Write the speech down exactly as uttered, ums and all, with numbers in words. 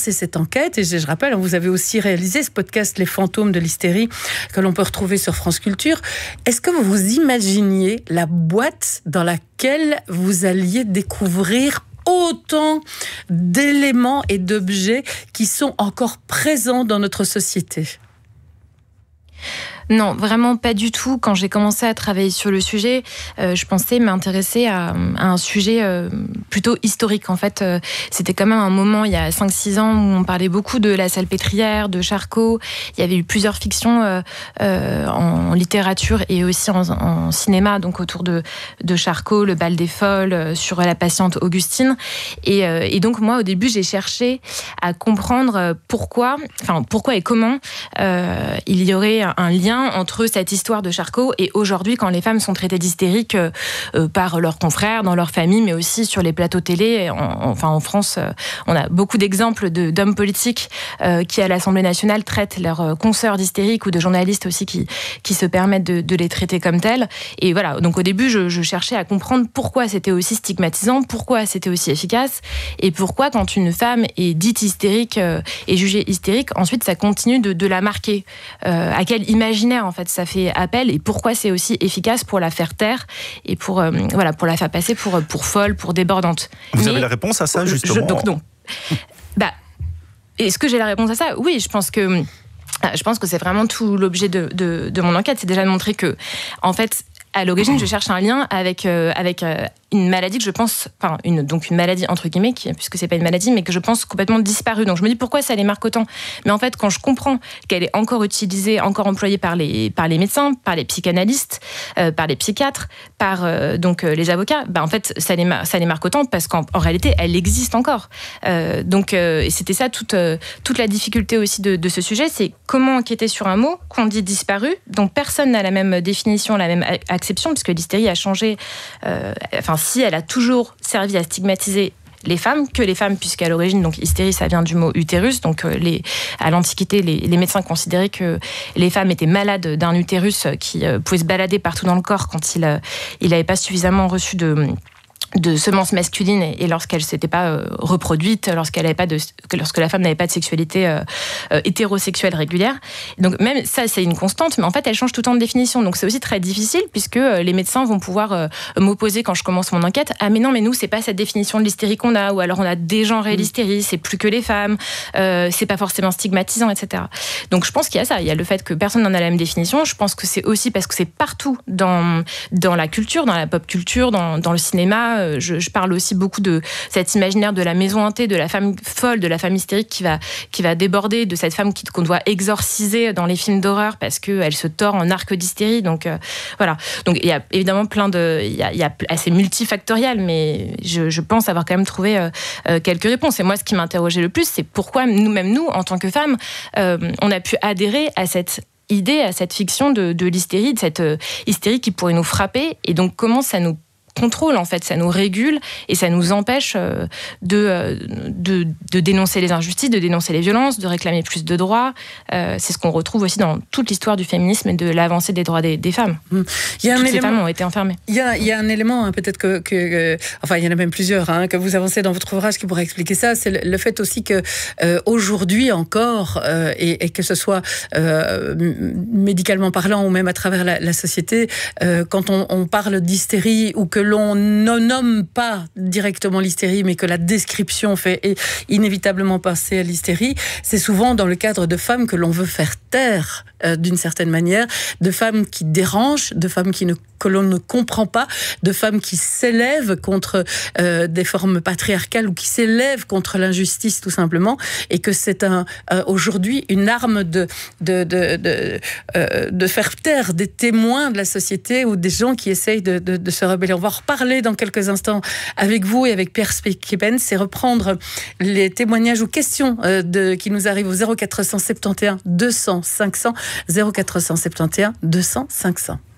lancé cette enquête, et je, je rappelle, vous avez aussi réalisé ce podcast Les fantômes de l'hystérie que l'on peut retrouver sur France Culture. Est-ce que vous vous imaginiez la boîte dans laquelle vous alliez découvrir autant d'éléments et d'objets qui sont encore présents dans notre société ? Non, vraiment pas du tout. Quand j'ai commencé à travailler sur le sujet, euh, je pensais m'intéresser à, à un sujet euh, plutôt historique. En fait, euh, c'était quand même un moment, il y a cinq six ans, où on parlait beaucoup de la Salpêtrière, de Charcot. Il y avait eu plusieurs fictions euh, euh, en littérature et aussi en, en cinéma, donc autour de, de Charcot, le bal des folles, euh, sur la patiente Augustine. Et, euh, et donc, moi, au début, j'ai cherché à comprendre pourquoi, enfin, pourquoi et comment euh, il y aurait un lien entre cette histoire de Charcot et aujourd'hui, quand les femmes sont traitées d'hystériques euh, euh, par leurs confrères, dans leur famille, mais aussi sur les plateaux télé. En, en, enfin, en France, euh, on a beaucoup d'exemples de, d'hommes politiques euh, qui, à l'Assemblée nationale, traitent leurs consoeurs d'hystériques, ou de journalistes aussi qui, qui se permettent de, de les traiter comme tels. Et voilà, donc au début, je, je cherchais à comprendre pourquoi c'était aussi stigmatisant, pourquoi c'était aussi efficace, et pourquoi, quand une femme est dite hystérique euh, et jugée hystérique, ensuite, ça continue de, de la marquer. Euh, à quel imaginaire en fait ça fait appel, et pourquoi c'est aussi efficace pour la faire taire et pour euh, voilà pour la faire passer pour pour folle, pour débordante. Vous Mais, avez la réponse à ça justement? Je, donc non. bah est-ce que j'ai la réponse à ça? Oui, je pense que je pense que c'est vraiment tout l'objet de, de de mon enquête, c'est déjà de montrer que en fait à l'origine, je cherche un lien avec euh, avec euh, une maladie que je pense, enfin une donc une maladie entre guillemets, qui, puisque c'est pas une maladie, mais que je pense complètement disparue. Donc je me dis pourquoi ça les marque autant. Mais en fait, quand je comprends qu'elle est encore utilisée, encore employée par les par les médecins, par les psychanalystes, euh, par les psychiatres, par euh, donc euh, les avocats, bah en fait ça les mar- ça les marque autant parce qu'en en réalité elle existe encore. Euh, donc euh, et c'était ça toute euh, toute la difficulté aussi de, de ce sujet, c'est comment enquêter sur un mot qu'on dit disparu, dont personne n'a la même définition, la même acception, puisque l'hystérie a changé. Euh, enfin, si elle a toujours servi à stigmatiser les femmes, que les femmes, puisqu'à l'origine, donc hystérie, ça vient du mot utérus. Donc, euh, les, à l'Antiquité, les, les médecins considéraient que les femmes étaient malades d'un utérus qui euh, pouvait se balader partout dans le corps quand il euh, il n'avait pas suffisamment reçu de de semences masculines, et lorsqu'elle s'était pas euh, reproduite, lorsqu'elle avait pas de, lorsque la femme n'avait pas de sexualité euh, euh, hétérosexuelle régulière. Donc même ça, c'est une constante, mais en fait, elle change tout le temps de définition. Donc c'est aussi très difficile, puisque euh, les médecins vont pouvoir euh, m'opposer quand je commence mon enquête. Ah mais non, mais nous, c'est pas cette définition de l'hystérie qu'on a, ou alors on a dégenré mmh. l'hystérie, c'est plus que les femmes, euh, c'est pas forcément stigmatisant, et cetera. Donc je pense qu'il y a ça, il y a le fait que personne n'en a la même définition. Je pense que c'est aussi parce que c'est partout dans dans la culture, dans la pop culture, dans dans le cinéma. Je, je parle aussi beaucoup de cet imaginaire de la maison hantée, de la femme folle, de la femme hystérique qui va, qui va déborder, de cette femme qui, qu'on doit exorciser dans les films d'horreur parce qu'elle se tord en arc d'hystérie. Donc euh, voilà. Donc il y a évidemment plein de... Il y a, il y a assez multifactoriel, mais je, je pense avoir quand même trouvé euh, euh, quelques réponses. Et moi, ce qui m'interrogeait le plus, c'est pourquoi nous-mêmes, nous, en tant que femmes, euh, on a pu adhérer à cette idée, à cette fiction de, de l'hystérie, de cette euh, hystérie qui pourrait nous frapper. Et donc, comment ça nous contrôle, en fait, ça nous régule et ça nous empêche euh, de, euh, de, de dénoncer les injustices, de dénoncer les violences, de réclamer plus de droits. Euh, c'est ce qu'on retrouve aussi dans toute l'histoire du féminisme et de l'avancée des droits des, des femmes. Mmh. Il y a Toutes un ces élément, femmes ont été enfermées. Il y a, il y a un élément, hein, peut-être que, que, que... Enfin, il y en a même plusieurs, hein, que vous avancez dans votre ouvrage qui pourrait expliquer ça. C'est le, le fait aussi que euh, aujourd'hui encore, euh, et, et que ce soit euh, médicalement parlant ou même à travers la, la société, euh, quand on, on parle d'hystérie ou que l'on ne nomme pas directement l'hystérie, mais que la description fait inévitablement passer à l'hystérie, c'est souvent dans le cadre de femmes que l'on veut faire taire euh, d'une certaine manière, de femmes qui dérangent, de femmes qui ne, que l'on ne comprend pas, de femmes qui s'élèvent contre euh, des formes patriarcales ou qui s'élèvent contre l'injustice tout simplement, et que c'est un, euh, aujourd'hui une arme de, de, de, de, euh, de faire taire des témoins de la société ou des gens qui essayent de, de, de se rebeller. On va reparler dans quelques instants avec vous et avec Pierre Spiekepen, c'est reprendre les témoignages ou questions euh, de, qui nous arrivent au zéro quatre cent soixante et onze deux cents cinq cents, zéro quatre cent soixante et onze deux cents cinq cents.